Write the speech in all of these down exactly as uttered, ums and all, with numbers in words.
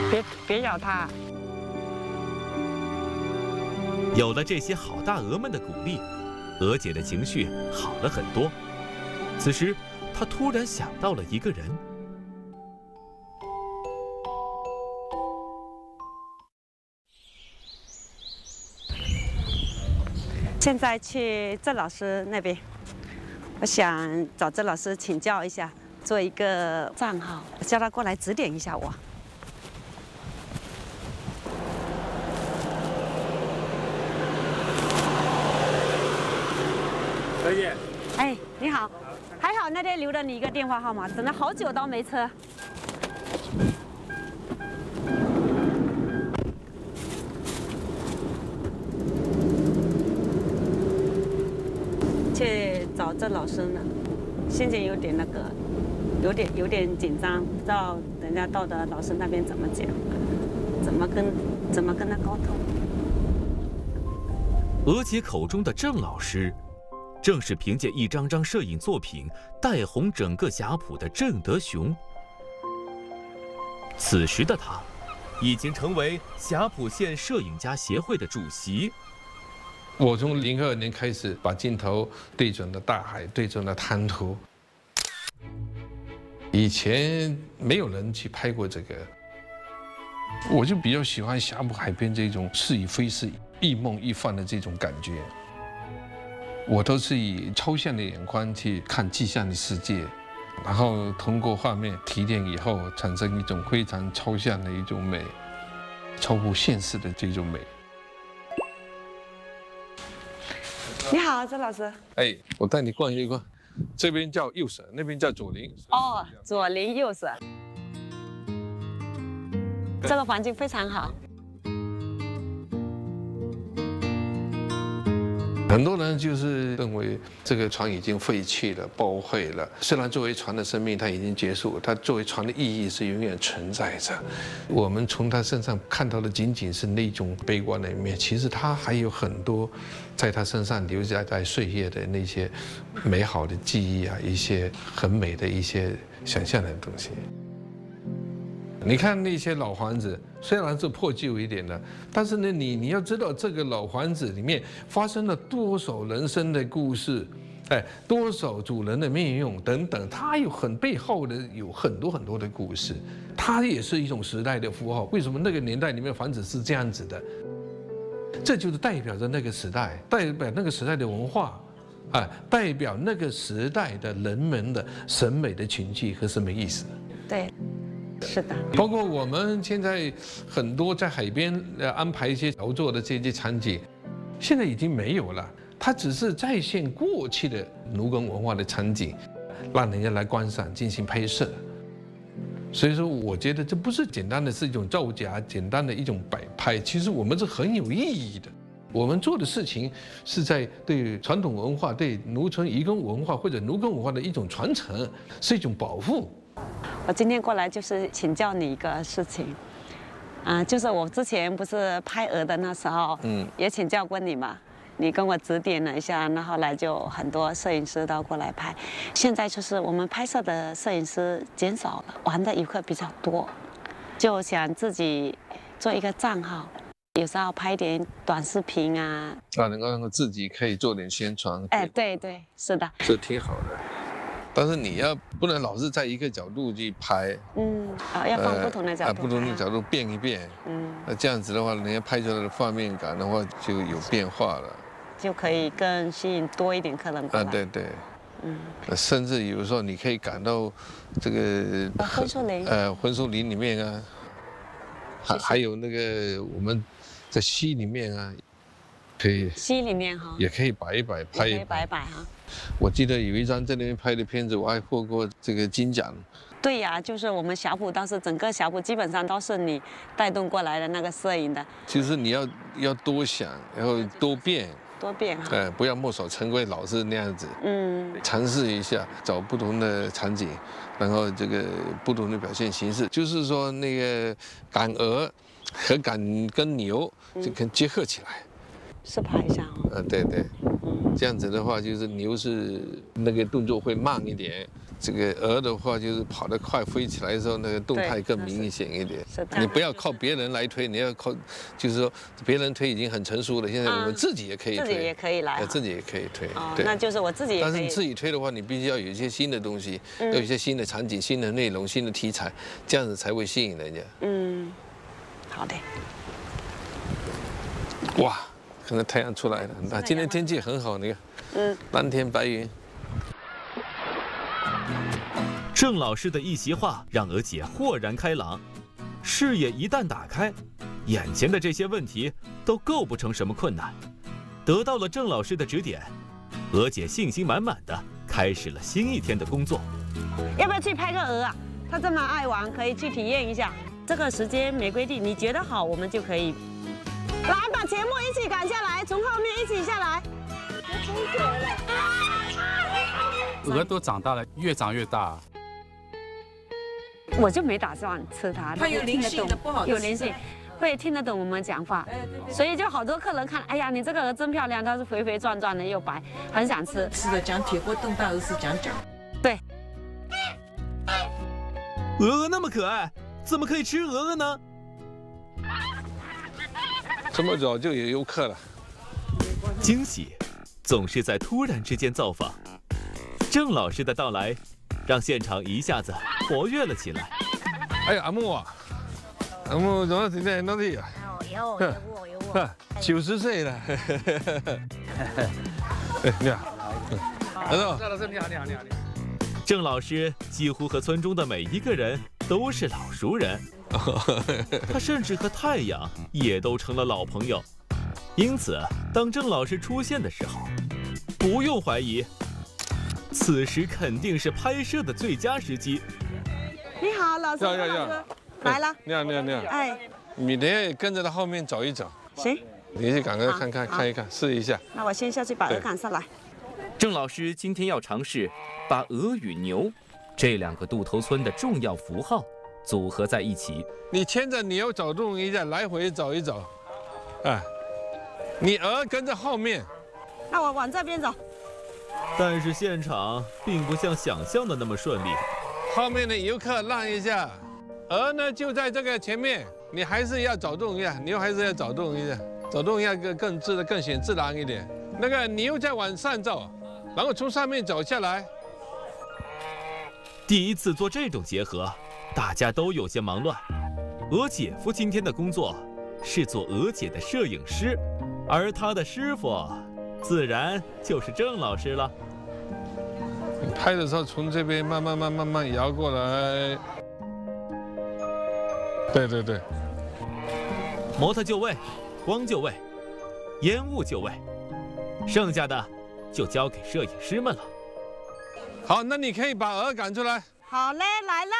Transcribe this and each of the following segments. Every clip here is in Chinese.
别别咬它。 有了这些好大鹅们的鼓励，鹅姐的情绪好了很多。此时，她突然想到了一个人。 现在去郑老师那边，我想找郑老师请教一下，做一个账号，叫他过来指点一下我。 小姐， 哎，你好，还好那天留了你一个电话号码，等了好久都没车。去找郑老师呢，心情有点那个，有点有点紧张，不知道人家到的老师那边怎么讲，怎么跟怎么跟他沟通。 娥姐口中的郑老师，正是凭借一张张摄影作品带红整个霞浦的郑德雄。此时的他，已经成为霞浦县摄影家协会的主席。 我从零二年开始把镜头对准了大海，对准了滩涂。以前没有人去拍过这个，我就比较喜欢霞浦海边这种是与非是、一梦一幻的这种感觉。我都是以抽象的眼光去看具象的世界，然后通过画面提炼以后，产生一种非常抽象的一种美，超乎现实的这种美。 你好，郑老师。 哎，我带你逛一逛，这边叫右舍，那边叫左邻。 哦，左邻右舍，这个环境非常好。 很多人就是认为这个船已经废弃了、报废了。虽然作为船的生命它已经结束，它作为船的意义是永远存在着。我们从它身上看到的仅仅是那种悲观的一面，其实它还有很多在它身上留下在岁月的那些美好的记忆啊，一些很美的一些想象的东西。你看那些老房子，虽然是破旧一点的，但是呢，你你要知道这个老房子里面发生了多少人生的故事，哎，多少主人的命运等等，它有很背后的有很多很多的故事，它也是一种时代的符号。为什么那个年代里面房子是这样子的？这就是代表着那个时代，代表那个时代的文化，啊，代表那个时代的人们的审美的情趣和审美意识。 对。是的， 包括我们现在很多在海边呃安排一些劳作的这些场景，现在已经没有了，它只是再现过去的奴耕文化的场景，让人家来观赏进行拍摄。所以说，我觉得这不是简单的是一种造假，简单的一种摆拍，其实我们是很有意义的。我们做的事情是在对传统文化、对农村移耕文化或者奴耕文化的一种传承，是一种保护。 我今天过来就是请教你一个事情，啊、呃，就是我之前不是拍鹅的那时候，嗯，也请教过你嘛，你跟我指点了一下，那后来就很多摄影师都过来拍，现在就是我们拍摄的摄影师减少了，玩的游客比较多，就想自己做一个账号，有时候拍点短视频啊， 啊，能够能够自己可以做点宣传， 哎，对对，是的， 这挺好的。但是你要不能老是在一个角度去拍， 嗯，啊，要放不同的角度、 呃，不同的角度变一变，嗯，那这样子的话，人家拍出来的画面感的话就有变化了， 就可以更吸引多一点客人过来。 啊，对对，嗯，甚至有时候你可以赶到这个婚树林， 呃，婚树林里面啊，还还有那个我们在溪里面啊，可以溪里面哈， 也可以摆一摆，拍一摆一摆哈。 我记得有一张在那边拍的片子，我还获过这个金奖。 对呀，就是我们霞浦当时整个霞浦基本上都是你带动过来的那个摄影的。 其实你要要多想，然后多变， 多变哈。 呃，不要墨守成规，老是那样子。嗯。尝试一下，找不同的场景，然后这个不同的表现形式，就是说那个赶鹅和赶跟牛就可以结合起来。 是拍一下哦。 嗯，对对。这样子的话，就是牛是那个动作会慢一点， 这个鹅的话，就是跑得快，飞起来的时候，那个动态更明显一点。 是的。 你不要靠别人来推，你要靠，就是说别人推已经很成熟了，现在我们自己也可以推， 自己也可以来， 自己也可以推。 哦，那就是我自己也可以。 但是你自己推的话，你必须要有一些新的东西，要有一些新的场景、新的内容、新的题材，这样子才会吸引人家。 嗯，好的。 哇，可能太阳出来了，那今天天气很好，你看，嗯，蓝天白云。 郑老师的一席话让娥姐豁然开朗，视野一旦打开，眼前的这些问题都构不成什么困难。得到了郑老师的指点，娥姐信心满满的开始了新一天的工作。 要不要去拍个鹅啊？他这么爱玩，可以去体验一下。这个时间没规定，你觉得好，我们就可以。来，把节目一起赶下来，从后面一起下来。 鹅都长大了，越长越大。 我就没打算吃它， 它有灵性的，不好的有灵性，会听得懂我们讲话，所以就好多客人看，哎呀，你这个鹅真漂亮，它是肥肥壮壮的又白，很想吃。 是的，讲铁锅炖大鹅是讲讲。 对。 鹅鹅那么可爱，怎么可以吃鹅鹅呢？ 这么早就有游客了。 惊喜总是在突然之间造访，郑老师的到来让现场一下子活跃了起来。 哎呀，阿木啊，阿木怎么现在哪里啊？ 有有我有我， 九十岁了。哎，你好。 好，郑老师你好，你好，你好，你好。 郑老师几乎和村中的每一个人都是老熟人，他甚至和太阳也都成了老朋友。因此，当郑老师出现的时候，不用怀疑，此时肯定是拍摄的最佳时机。 你好，老师， 要要要， 来了。 你好，你好，你好。 哎， 你等下也跟着他后面走一走。 行。 你去赶快看看看一看，试一下。 那我先下去把鹅赶上来。 郑老师今天要尝试把鹅与牛这两个渡头村的重要符号组合在一起。 你牵着牛走动一下，来回走一走。哎，你鹅跟着后面。 那我往这边走。 但是现场并不像想象的那么顺利。 后面的游客让一下，鹅呢就在这个前面，你还是要走动一下，牛还是要走动一下，走动一下更更自更显自然一点。那个牛再往上走，然后从上面走下来。 第一次做这种结合，大家都有些忙乱。鹅姐夫今天的工作是做鹅姐的摄影师，而他的师傅自然就是郑老师了。 你拍的时候从这边慢慢慢慢慢摇过来。对对对。 模特就位，光就位，烟雾就位，剩下的就交给摄影师们了。 好，那你可以把鹅赶出来。 好嘞，来啦！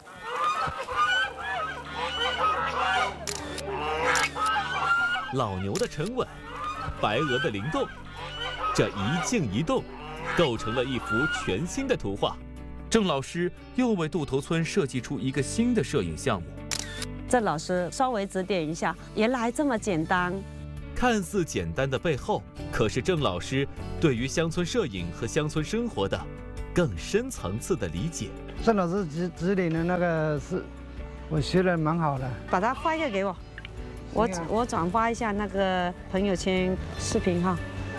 老牛的沉稳，白鹅的灵动，这一静一动，构成了一幅全新的图画。郑老师又为渡头村设计出一个新的摄影项目。 郑老师稍微指点一下，原来这么简单。 看似简单的背后，可是郑老师对于乡村摄影和乡村生活的更深层次的理解。 郑老师指指点的那个是，我学的蛮好的。 把它发一个给我，我我转发一下那个朋友圈视频哈。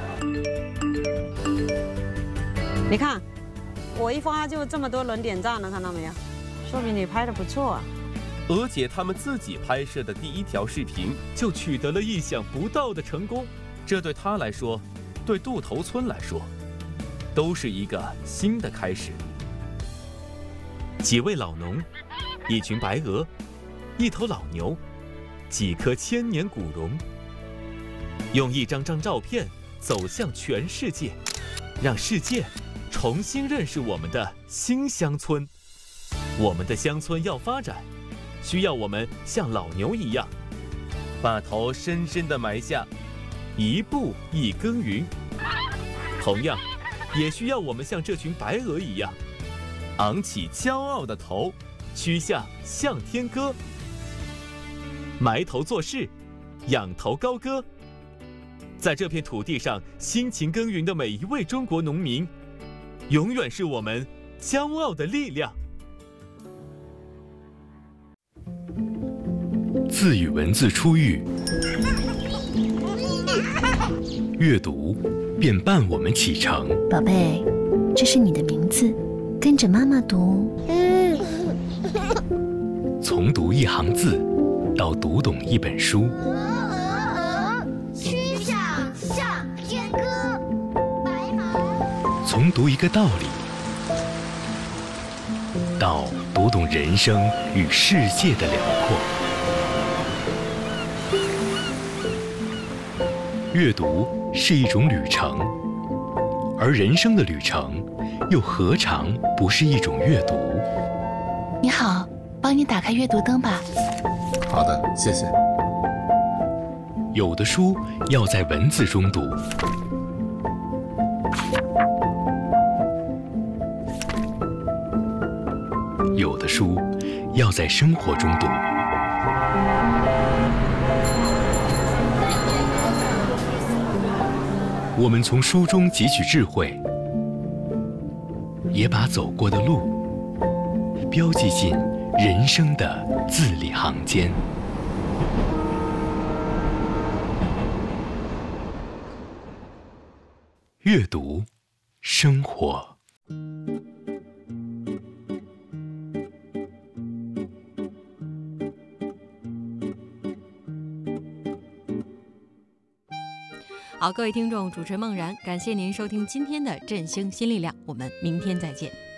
你看，我一发就这么多人点赞了，看到没有？说明你拍的不错啊。 娥姐他们自己拍摄的第一条视频就取得了意想不到的成功，这对他来说，对渡头村来说，都是一个新的开始。几位老农，一群白鹅，一头老牛，几棵千年古榕，用一张张照片走向全世界，让世界重新认识我们的新乡村。我们的乡村要发展，需要我们像老牛一样，把头深深地埋下，一步一耕耘。同样，也需要我们像这群白鹅一样，昂起骄傲的头，曲下向天歌，埋头做事，仰头高歌。在这片土地上辛勤耕耘的每一位中国农民，永远是我们骄傲的力量。 字与文字初遇，阅读便伴我们启程。 宝贝，这是你的名字，跟着妈妈读。 从读一行字，到读懂一本书。 曲项向天歌，白马。 从读一个道理，到读懂人生与世界的辽阔。阅读是一种旅程，而人生的旅程又何尝不是一种阅读？ 你好，帮你打开阅读灯吧。 好的，谢谢。 有的书要在文字中读，有的书要在生活中读。我们从书中汲取智慧，也把走过的路标记进人生的字里行间。阅读，生活。 好，各位听众，主持人梦然，感谢您收听今天的振兴新力量，我们明天再见。